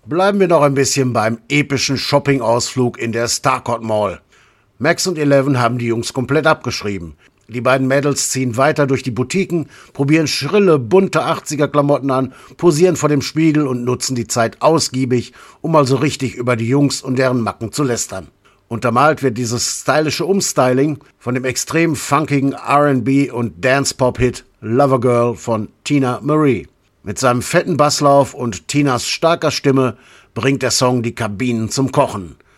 Bleiben wir noch ein bisschen beim epischen Shopping-Ausflug in der Starcourt Mall. Max und Eleven haben die Jungs komplett abgeschrieben. Die beiden Mädels ziehen weiter durch die Boutiquen, probieren schrille, bunte 80er-Klamotten an, posieren vor dem Spiegel und nutzen die Zeit ausgiebig, um mal so richtig über die Jungs und deren Macken zu lästern. Untermalt wird dieses stylische Umstyling von dem extrem funkigen R&B- und Dance-Pop-Hit Lovergirl von Teena Marie. Mit seinem fetten Basslauf und Tinas starker Stimme bringt der Song die Kabinen zum Kochen.